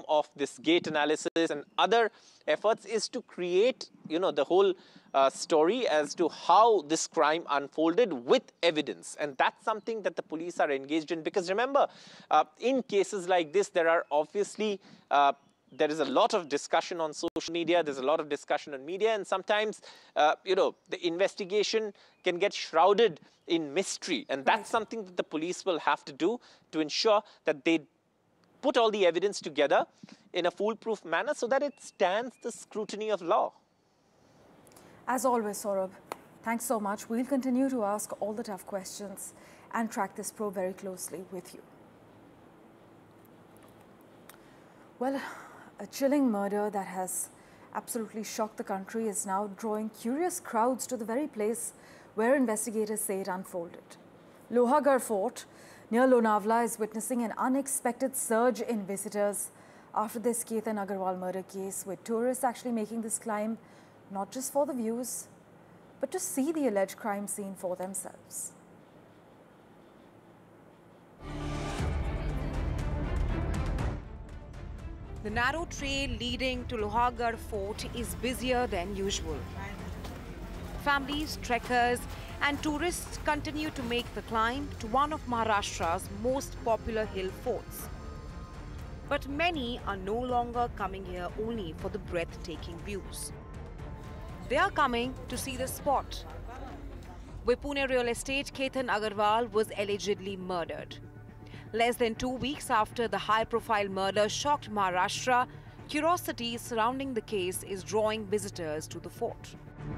of this gate analysis and other efforts is to create, the whole story as to how this crime unfolded with evidence. And that's something that the police are engaged in. Because remember, in cases like this, there are obviously there is a lot of discussion on social media, there's a lot of discussion on media, and sometimes, the investigation can get shrouded in mystery. And that's something that the police will have to do to ensure that they put all the evidence together in a foolproof manner so that it stands the scrutiny of law. As always, Saurabh, thanks so much. We'll continue to ask all the tough questions and track this probe very closely with you. Well, a chilling murder that has absolutely shocked the country is now drawing curious crowds to the very place where investigators say it unfolded. Lohagarh Fort near Lonavala is witnessing an unexpected surge in visitors after this Ketan Agarwal murder case, with tourists actually making this climb not just for the views, but to see the alleged crime scene for themselves. The narrow trail leading to Lohagarh Fort is busier than usual. Families, trekkers and tourists continue to make the climb to one of Maharashtra's most popular hill forts. But many are no longer coming here only for the breathtaking views. They are coming to see the spot where Pune real estate Ketan Agarwal was allegedly murdered. Less than 2 weeks after the high-profile murder shocked Maharashtra, curiosity surrounding the case is drawing visitors to the fort.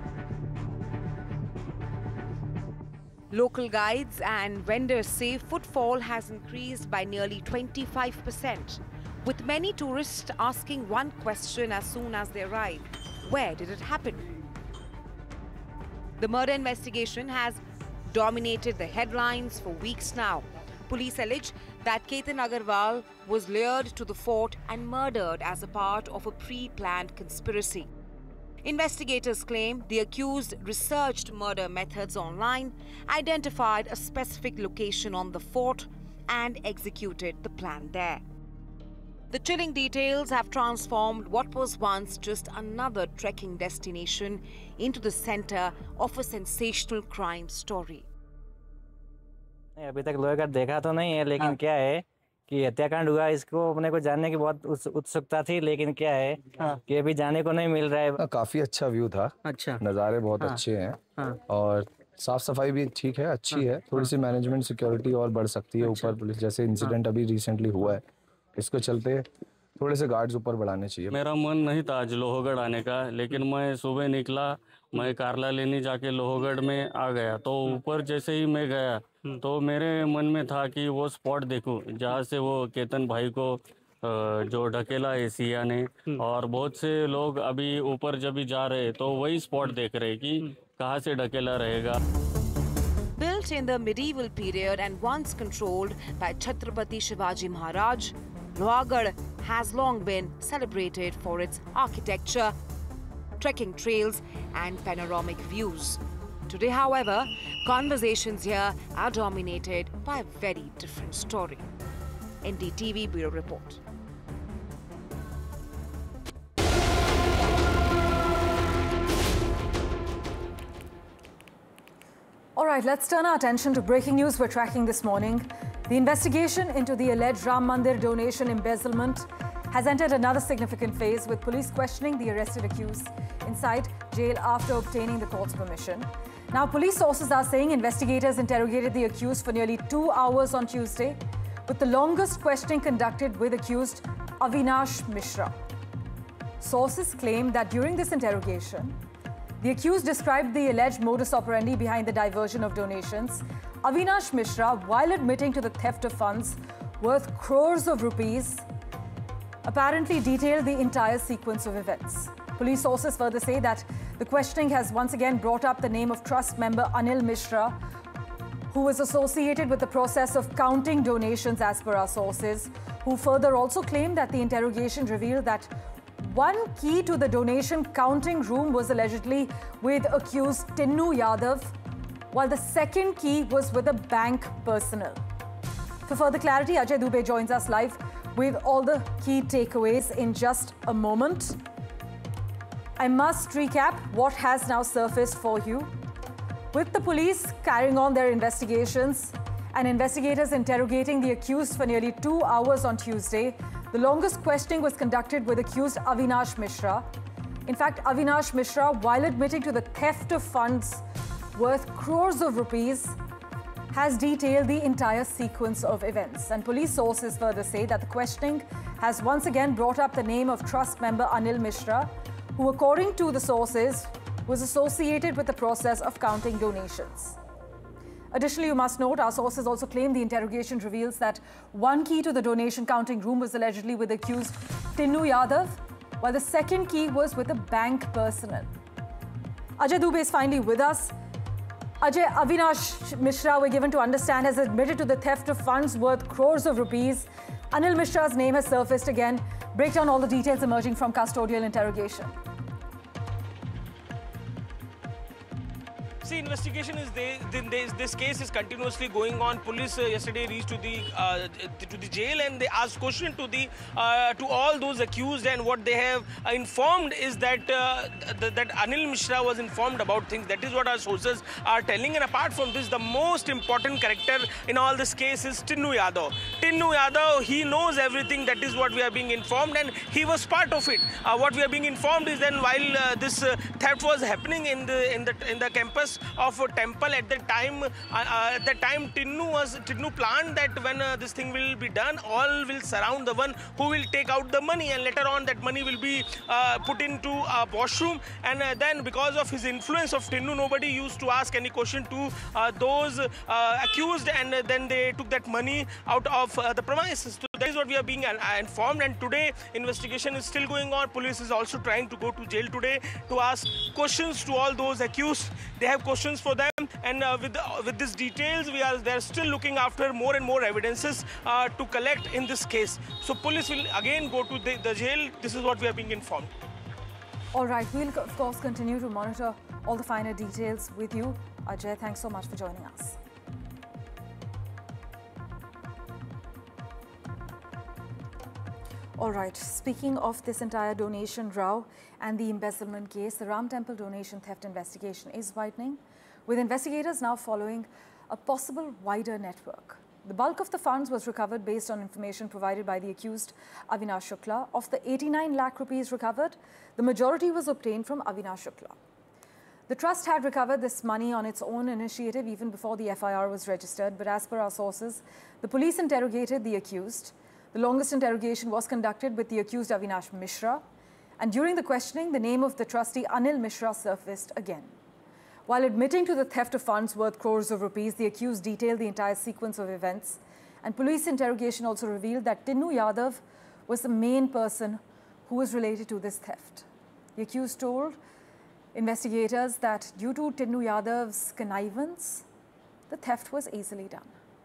Local guides and vendors say footfall has increased by nearly 25%, with many tourists asking one question as soon as they arrive: where did it happen? The murder investigation has dominated the headlines for weeks now. Police allege that Ketan Agarwal was lured to the fort and murdered as a part of a pre-planned conspiracy. Investigators claim the accused researched murder methods online, identified a specific location on the fort, and executed the plan there. The chilling details have transformed what was once just another trekking destination into the center of a sensational crime story. अभी तक लोहागढ़ देखा तो नहीं है, लेकिन क्या है कि हत्याकांड हुआ, इसको अपने को जानने की बहुत उत्सुकता थी, लेकिन क्या है कि अभी जाने को नहीं मिल रहा है। काफी अच्छा व्यू था, अच्छा नज़ारे बहुत अच्छे हैं और साफ सफाई भी ठीक है, अच्छी है। थोड़ी सी मैनेजमेंट सिक्योरिटी और बढ़ सकती है ऊपर, पुलिस जैसे इंसिडेंट अभी रिसेंटली हुआ है, इसको चलते थोड़े से गार्ड्स ऊपर बढ़ाने चाहिए। मेरा मन नहीं था आज लोहागढ़ आने का, लेकिन मैं सुबह निकला, मैं कारला लेने जाके लोहागढ़ में आ गया, तो ऊपर जैसे ही मैं गया तो मेरे मन में था कि वो स्पॉट देखूं जहाँ से वो केतन भाई को जो ढकेला है सिया ने, और बहुत से लोग अभी ऊपर जब भी जा रहे तो वही स्पॉट देख रहे कि कहाँ से ढकेला रहेगा। Built in the medieval period and once controlled by Chhatrapati Shivaji Maharaj, Lohagarh has long been celebrated for its architecture, trekking trails and panoramic views. Today, however, conversations here are dominated by a very different story. NDTV Bureau Report. All right, let's turn our attention to breaking news we're tracking this morning. The investigation into the alleged Ram Mandir donation embezzlement has entered another significant phase, with police questioning the arrested accused inside jail after obtaining the court's permission. Now, police sources are saying investigators interrogated the accused for nearly 2 hours on Tuesday, with the longest questioning conducted with accused Avinash Mishra. Sources claim that during this interrogation, the accused described the alleged modus operandi behind the diversion of donations. Avinash Mishra, while admitting to the theft of funds worth crores of rupees, apparently detailed the entire sequence of events. Police sources further say that the questioning has once again brought up the name of trust member Anil Mishra, who was associated with the process of counting donations as per our sources, who further also claimed that the interrogation revealed that one key to the donation counting room was allegedly with accused Tinnu Yadav, while the second key was with the bank personnel. For further clarity, Ajay Dubey joins us live with all the key takeaways in just a moment. I must recap what has now surfaced for you. With the police carrying on their investigations and investigators interrogating the accused for nearly 2 hours on Tuesday, the longest questioning was conducted with accused Avinash Mishra. In fact, Avinash Mishra, while admitting to the theft of funds worth crores of rupees, has detailed the entire sequence of events. And police sources further say that the questioning has once again brought up the name of trust member Anil Mishra, who, according to the sources, was associated with the process of counting donations. Additionally, you must note, our sources also claim the interrogation reveals that one key to the donation counting room was allegedly with accused Tinnu Yadav, while the second key was with a bank personnel. Ajay Dubey is finally with us. Ajay, Avinash Mishra, we're given to understand, has admitted to the theft of funds worth crores of rupees. Anil Mishra's name has surfaced again. Break down all the details emerging from custodial interrogation. See, investigation is this case is continuously going on. Police yesterday reached to the jail and they asked question to all those accused, and what they have informed is that that Anil Mishra was informed about things. That is what our sources are telling. And apart from this, the most important character in all this case is Tinnu Yadav. Tinnu Yadav, he knows everything. That is what we are being informed, and he was part of it. What we are being informed is then while this theft was happening in the campus of a temple at the time, Tinnu planned that when this thing will be done, all will surround the one who will take out the money, and later on that money will be put into a washroom. And then because of his influence of Tinnu, nobody used to ask any question to those accused, and then they took that money out of the premises. So that is what we are being informed, and today investigation is still going on. Police is also trying to go to jail today to ask questions to all those accused. They have questions for them, and with these details, they're still looking after more and more evidences to collect in this case. So police will again go to the jail. This is what we are being informed. All right, we'll of course continue to monitor all the finer details with you. Ajay, thanks so much for joining us. All right, speaking of this entire donation row and the embezzlement case, the Ram Temple donation theft investigation is widening, with investigators now following a possible wider network. The bulk of the funds was recovered based on information provided by the accused Avinash Shukla. Of the 89 lakh rupees recovered, the majority was obtained from Avinash Shukla. The trust had recovered this money on its own initiative even before the FIR was registered, but as per our sources, the police interrogated the accused. The longest interrogation was conducted with the accused Avinash Mishra, and during the questioning, the name of the trustee Anil Mishra surfaced again. While admitting to the theft of funds worth crores of rupees, the accused detailed the entire sequence of events, and police interrogation also revealed that Tinnu Yadav was the main person who was related to this theft. The accused told investigators that due to Tinnu Yadav's connivance, the theft was easily done.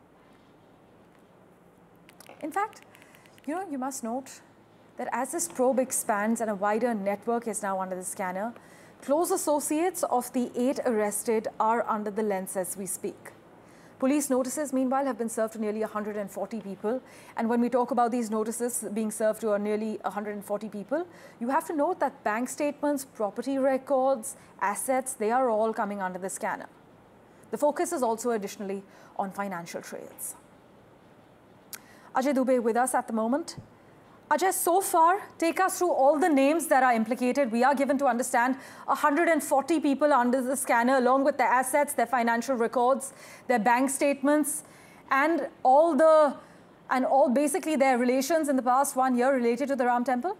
In fact, you must note that as this probe expands and a wider network is now under the scanner, close associates of the 8 arrested are under the lens as we speak. Police notices, meanwhile, have been served to nearly 140 people. And when we talk about these notices being served to nearly 140 people, you have to note that bank statements, property records, assets, they are all coming under the scanner. The focus is also additionally on financial trails. Ajay Dubey with us at the moment. Ajay, so far, take us through all the names that are implicated. We are given to understand 140 people under the scanner, along with their assets, their financial records, their bank statements, and all basically their relations in the past 1 year related to the Ram Temple.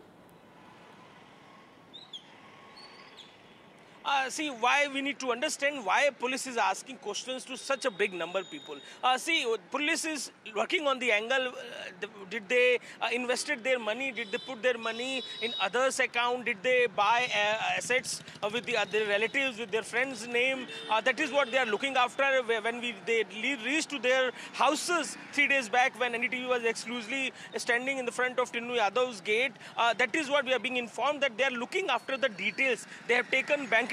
See, why we need to understand why police is asking questions to such a big number of people. See, police is working on the angle, did they invested their money, did they put their money in others' account, did they buy assets with their relatives, with their friends' name. That is what they are looking after. When they reached to their houses 3 days back, when NDTV was exclusively standing in the front of Tinnu Yadav's gate, that is what we are being informed, that they are looking after the details. They have taken bank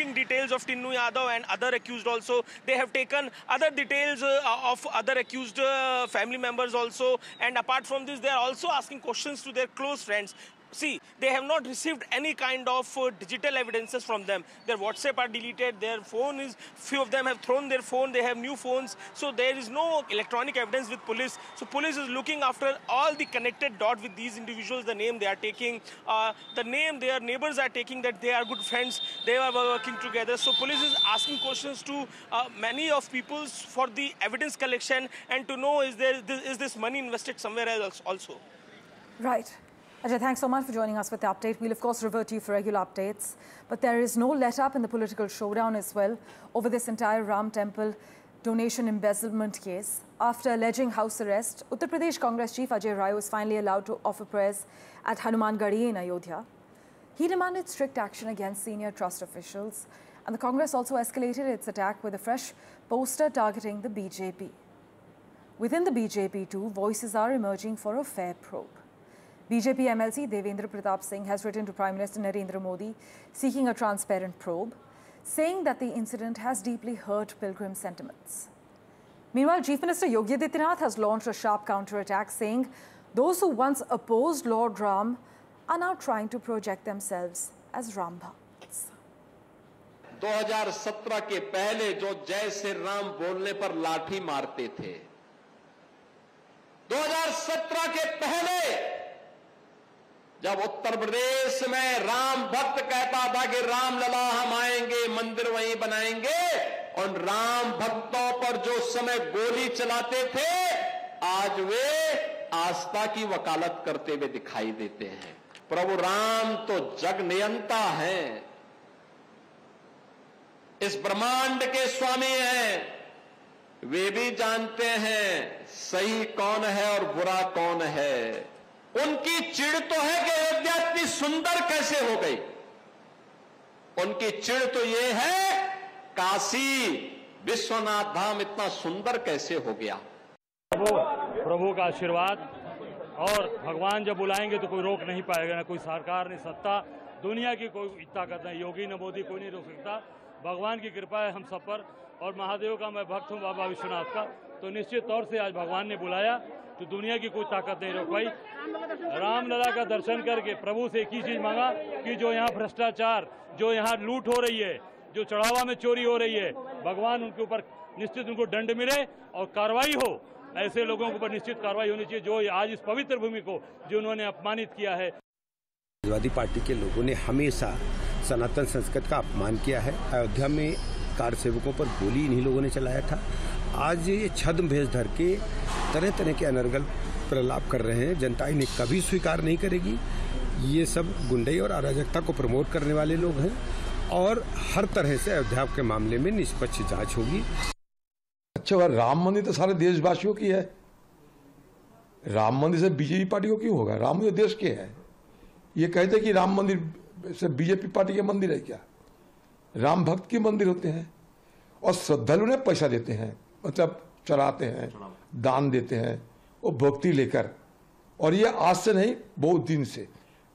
booking details of Tinnu Yadav and other accused also. They have taken other details of other accused family members also. And apart from this, they are also asking questions to their close friends. See, they have not received any kind of digital evidences from them. Their WhatsApp are deleted, their phone is, few of them have thrown their phone, they have new phones. So there is no electronic evidence with police. So police is looking after all the connected dots with these individuals, the name they are taking, the name their neighbors are taking, that they are good friends, they are working together. So police is asking questions to many of people for the evidence collection and to know is this money invested somewhere else also. Right. Ajay, thanks so much for joining us with the update. We'll, of course, revert to you for regular updates. But there is no let-up in the political showdown as well over this entire Ram Temple donation embezzlement case. After alleging house arrest, Uttar Pradesh Congress Chief Ajay Rai was finally allowed to offer prayers at Hanumangadi in Ayodhya. He demanded strict action against senior trust officials. And the Congress also escalated its attack with a fresh poster targeting the BJP. Within the BJP too, voices are emerging for a fair probe. BJP MLC Devendra Pratap Singh has written to Prime Minister Narendra Modi seeking a transparent probe, saying that the incident has deeply hurt pilgrim sentiments. Meanwhile, Chief Minister Yogi Adityanath has launched a sharp counter-attack, saying those who once opposed Lord Ram are now trying to project themselves as Ram Bhakts. 2017 के पहले जो जय श्री राम बोलने पर लाठी मारते थे, 2017 के पहले जब उत्तर प्रदेश में राम भक्त कहता था कि राम लला हम आएंगे, मंदिर वहीं बनाएंगे, और राम भक्तों पर जो समय गोली चलाते थे, आज वे आस्था की वकालत करते हुए दिखाई देते हैं। प्रभु राम तो जग नियंता हैं, इस ब्रह्मांड के स्वामी हैं, वे भी जानते हैं सही कौन है और बुरा कौन है। उनकी चिढ़ तो है कि अयोध्या इतनी सुंदर कैसे हो गई, उनकी चिढ़ तो ये है काशी विश्वनाथ धाम इतना सुंदर कैसे हो गया। प्रभु का आशीर्वाद, और भगवान जब बुलाएंगे तो कोई रोक नहीं पाएगा, ना कोई सरकार नहीं, सत्ता दुनिया की कोई ताकत नहीं, योगी न मोदी कोई नहीं रोक सकता। भगवान की कृपा है हम सब पर, और महादेव का मैं भक्त हूँ बाबा विश्वनाथ का, तो निश्चित तौर से आज भगवान ने बुलाया तो दुनिया की कोई ताकत नहीं रोक पाई। रामलला का दर्शन करके प्रभु से एक ही चीज मांगा कि जो यहाँ भ्रष्टाचार, जो यहाँ लूट हो रही है, जो चढ़ावा में चोरी हो रही है, भगवान उनके ऊपर निश्चित उनको दंड मिले और कार्रवाई हो। ऐसे लोगों के ऊपर निश्चित कार्रवाई होनी चाहिए जो आज इस पवित्र भूमि को जो उन्होंने अपमानित किया है। समाजवादी पार्टी के लोगों ने हमेशा सनातन संस्कृति का अपमान किया है। अयोध्या में कार सेवकों पर गोली इन्हीं लोगों ने चलाया था। आज ये छद्म भेष धर के तरह तरह के अनर्गल प्रलाप कर रहे हैं। जनता इन्हें कभी स्वीकार नहीं करेगी। ये सब गुंडई और अराजकता को प्रमोट करने वाले लोग हैं, और हर तरह से अयोध्या के मामले में निष्पक्ष जांच होगी। अच्छा, राम मंदिर तो सारे देशवासियों की है, राम मंदिर से बीजेपी पार्टी को क्यों होगा? राम मंदिर देश के है। ये कहते कि राम मंदिर से बीजेपी पार्टी के मंदिर है क्या? राम भक्त के मंदिर होते हैं, और श्रद्धालु ने पैसा देते हैं, मतलब चढ़ाते हैं, दान देते हैं, वो भक्ति लेकर। और ये आज से नहीं, बहुत दिन से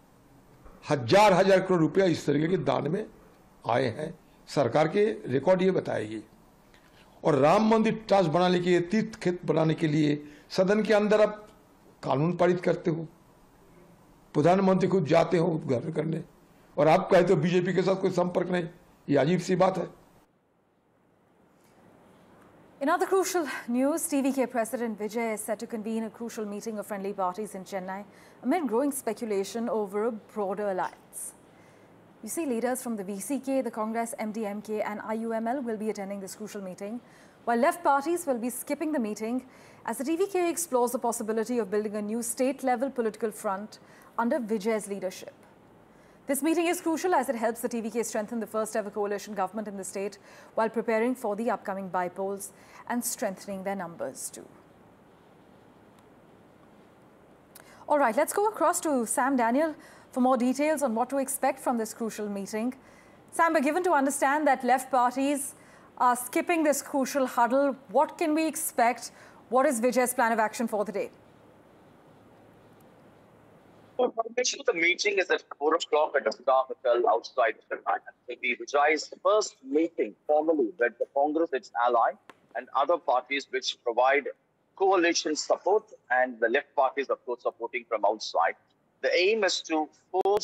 हजार हजार करोड़ रुपया इस तरीके के दान में आए हैं। सरकार के रिकॉर्ड ये बताएगी। और राम मंदिर ट्रस्ट बनाने के लिए, तीर्थ क्षेत्र बनाने के लिए सदन के अंदर आप कानून पारित करते हो, प्रधानमंत्री खुद जाते हो उद्घाटन करने, और आप कहते हो बीजेपी के साथ कोई संपर्क नहीं। ये अजीब सी बात है। In other crucial news, TVK President Vijay is set to convene a crucial meeting of friendly parties in Chennai amid growing speculation over a broader alliance. You see, leaders from the VCK, the Congress, MDMK and IUML will be attending this crucial meeting, while left parties will be skipping the meeting as the TVK explores the possibility of building a new state-level political front under Vijay's leadership. This meeting is crucial as it helps the TVK strengthen the first-ever coalition government in the state while preparing for the upcoming by-polls and strengthening their numbers too. All right, let's go across to Sam Daniel for more details on what to expect from this crucial meeting. Sam, we're given to understand that left parties are skipping this crucial huddle. What can we expect? What is Vijay's plan of action for the day? The meeting is at 4 o'clock at the Star Hotel outside Chennai. It will be Vijay's first meeting formally with the Congress, its ally, and other parties which provide coalition support, and the left parties, of course, supporting from outside. The aim is to forge